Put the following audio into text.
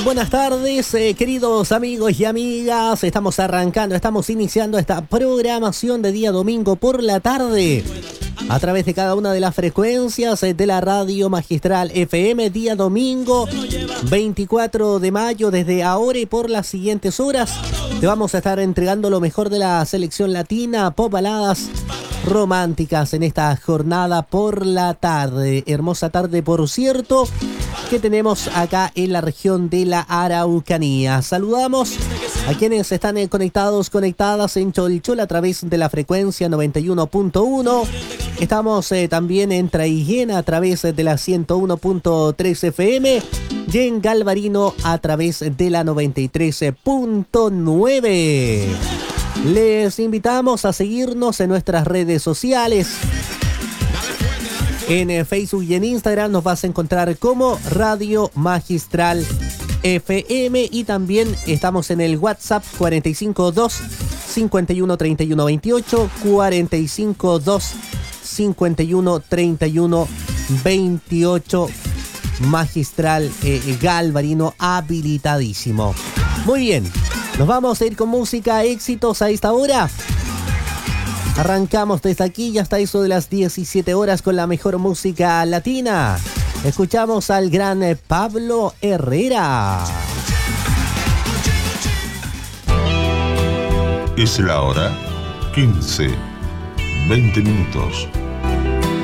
buenas tardes, queridos amigos y amigas. Estamos iniciando esta programación de día domingo por la tarde a través de cada una de las frecuencias de la Radio Magistral FM. Día domingo 24 de mayo, desde ahora y por las siguientes horas te vamos a estar entregando lo mejor de la selección latina, pop, baladas románticas en esta jornada por la tarde. Hermosa tarde, por cierto, que tenemos acá en la región de la Araucanía. Saludamos a quienes están conectadas en Cholchol a través de la frecuencia 91.1. Estamos también en Traiguén a través de la 101.3 FM y en Galvarino a través de la 93.9. Les invitamos a seguirnos en nuestras redes sociales. En Facebook y en Instagram nos vas a encontrar como Radio Magistral FM, y también estamos en el WhatsApp 452 51 31 28, 452 51 31 28. Magistral Galvarino habilitadísimo. Muy bien, nos vamos a ir con música, éxitos a esta hora. Arrancamos desde aquí y hasta eso de las 17 horas con la mejor música latina. Escuchamos al gran Pablo Herrera. Es la hora 15, 20 minutos.